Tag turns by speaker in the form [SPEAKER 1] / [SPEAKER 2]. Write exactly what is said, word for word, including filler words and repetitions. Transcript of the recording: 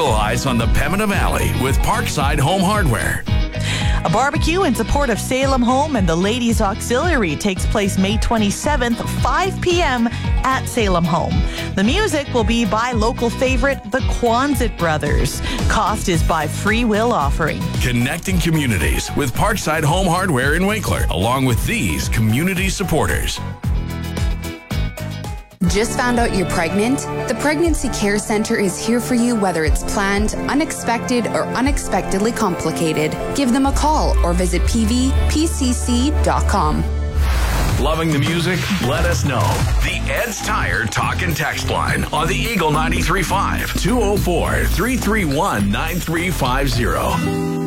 [SPEAKER 1] Eagle Eyes on the Pembina Valley with Parkside Home Hardware.
[SPEAKER 2] A barbecue in support of Salem Home and the Ladies Auxiliary takes place May twenty-seventh, five p.m. at Salem Home. The music will be by local favorite, the Quonset Brothers. Cost is by free will offering.
[SPEAKER 1] Connecting communities with Parkside Home Hardware in Winkler, along with these community supporters.
[SPEAKER 3] Just found out you're pregnant? The Pregnancy Care Center is here for you whether it's planned, unexpected, or unexpectedly complicated. Give them a call or visit p v p c c dot com.
[SPEAKER 1] Loving the music? Let us know. The Ed's Tire Talk and Text line on the Eagle ninety-three point five, two oh four, three three one, nine three five zero.